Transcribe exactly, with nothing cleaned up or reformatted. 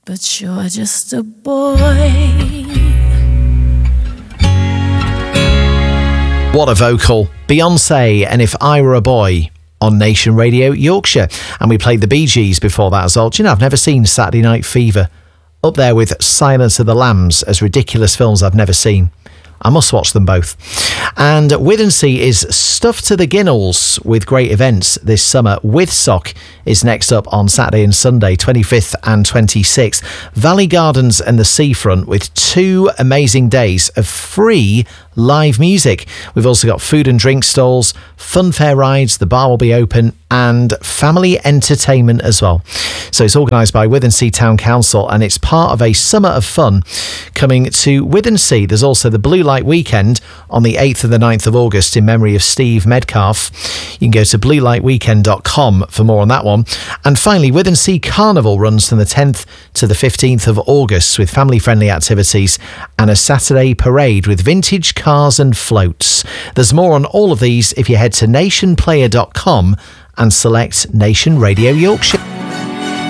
but you're just a boy. What a vocal. Beyonce and If I Were a Boy on Nation Radio Yorkshire. And we played the Bee Gees before that as well. Do you know, I've never seen Saturday Night Fever. Up there with Silence of the Lambs as ridiculous films I've never seen. I must watch them both. And Withensea is stuffed to the ginnels with great events this summer. Withsock is next up on Saturday and Sunday, twenty-fifth and twenty-sixth. Valley Gardens and the Seafront with two amazing days of free live music. We've also got food and drink stalls, funfair rides, the bar will be open, and family entertainment as well. So it's organised by Withensea Town Council and it's part of a summer of fun coming to Withensea. There's also the Blue Light Weekend on the eighth and the ninth of August in memory of Steve Medcalf. You can go to blue light weekend dot com for more on that one. And finally, Withensea Carnival runs from the tenth to the fifteenth of August with family-friendly activities and a Saturday parade with vintage cars and floats. There's more on all of these if you head to nation player dot com and select Nation Radio Yorkshire.